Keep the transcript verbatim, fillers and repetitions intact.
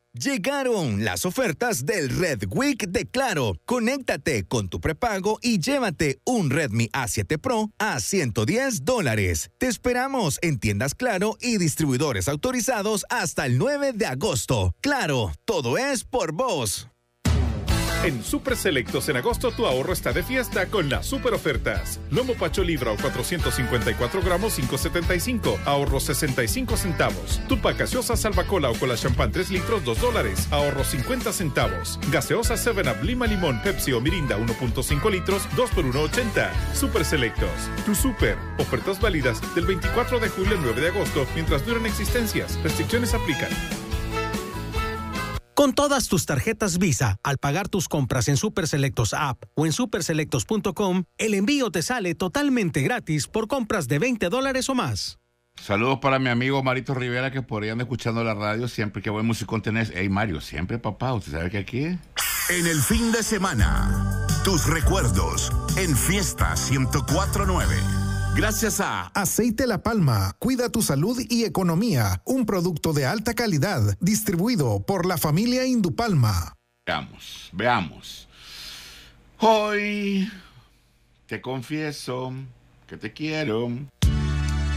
Llegaron las ofertas del Red Week de Claro. Conéctate con tu prepago y llévate un Redmi A siete Pro a ciento diez dólares. Te esperamos en tiendas Claro y distribuidores autorizados hasta el nueve de agosto. Claro, todo es por vos. En Super Selectos en agosto tu ahorro está de fiesta con las super ofertas. Lomo Pacho Libra o cuatrocientos cincuenta y cuatro gramos cinco setenta y cinco, ahorro sesenta y cinco centavos. Tupac gaseosa Salvacola o Cola Champán tres litros dos dólares, ahorro cincuenta centavos. Gaseosa seven up Lima Limón, Pepsi o Mirinda uno punto cinco litros dos por uno ochenta. Super Selectos, tu super. Ofertas válidas del veinticuatro de julio al nueve de agosto mientras duran existencias. Restricciones aplican. Con todas tus tarjetas Visa, al pagar tus compras en Super Selectos App o en super selectos punto com, el envío te sale totalmente gratis por compras de veinte dólares o más. Saludos para mi amigo Marito Rivera, que por ahí anda escuchando la radio siempre que buen musicón tenés. Hey Mario, siempre papá, usted sabe que aquí... En el fin de semana, tus recuerdos en Fiesta ciento cuatro punto nueve. Gracias a Aceite La Palma, cuida tu salud y economía. Un producto de alta calidad, distribuido por la familia Indupalma. Veamos, veamos. Hoy te confieso que te quiero.